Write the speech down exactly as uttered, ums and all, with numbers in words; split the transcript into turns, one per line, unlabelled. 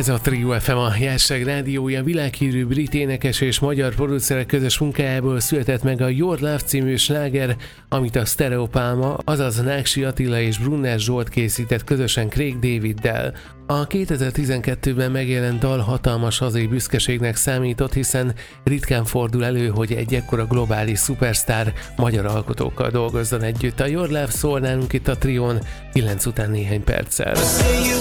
Ez a Trio ef em, a Jásság rádiója. Világhírű brit énekes és magyar producerek közös munkájából született meg a Your Love című sláger, amit a Stereo Pálma, azaz Náksi Attila és Brunner Zsolt készített közösen Craig Daviddel. A kétezer-tizenkettőben megjelent dal hatalmas hazai büszkeségnek számított, hiszen ritkán fordul elő, hogy egy ekkora globális szupersztár magyar alkotókkal dolgozzon együtt. A Your Love szól nálunk itt a Trión kilenc után néhány perccel.